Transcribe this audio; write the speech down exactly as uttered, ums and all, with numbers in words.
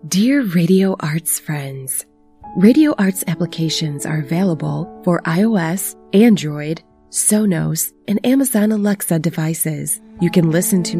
Dear Radio Arts friends, Radio Arts applications are available for iOS, Android, Sonos, and Amazon Alexa devices. You can listen to